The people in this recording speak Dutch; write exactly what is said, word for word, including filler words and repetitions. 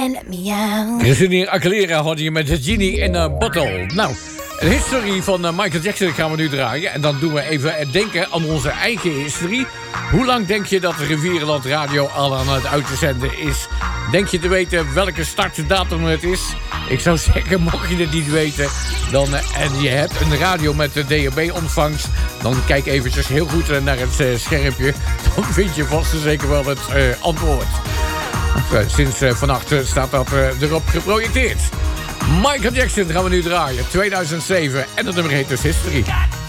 and let me out. Christina Aguilera had je met de Genie in a Bottle. Nou, de history van uh, Michael Jackson gaan we nu draaien. En dan doen we even denken aan onze eigen history. Hoe lang denk je dat de Rivierenland Radio al aan het uitzenden is? Denk je te weten welke startdatum het is? Ik zou zeggen, mocht je het niet weten... Dan, uh, en je hebt een radio met de D A B-ontvangst... dan kijk eventjes heel goed uh, naar het uh, schermpje. Dan vind je vast en zeker wel het uh, antwoord. Uh, sinds uh, vannacht uh, staat dat uh, erop geprojecteerd. Michael Jackson gaan we nu draaien, tweeduizend zeven. En dat nummer heet dus History.